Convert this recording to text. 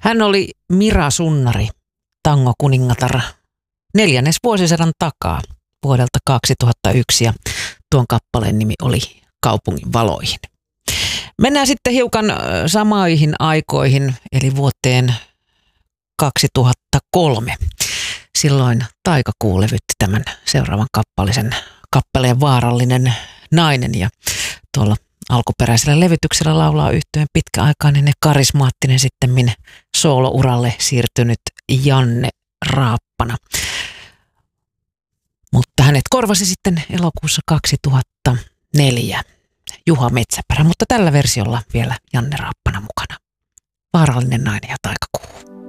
Hän oli Mira Sunnari, tangokuningatar 4. vuosisadan takaa vuodelta 2001 ja tuon kappaleen nimi oli Kaupungin valoihin. Mennään sitten hiukan samoihin aikoihin, eli vuoteen 2003. Silloin Taikakuu levytti tämän seuraavan kappaleen Vaarallinen nainen ja tuolla alkuperäisellä levytyksellä laulaa yhtyeen pitkäaikainen ja karismaattinen sittemmin soolouralle siirtynyt Janne Raappana. Mutta hänet korvasi sitten elokuussa 2004 Juha Metsäperä, mutta tällä versiolla vielä Janne Raappana mukana. Vaarallinen nainen ja Taikakuu.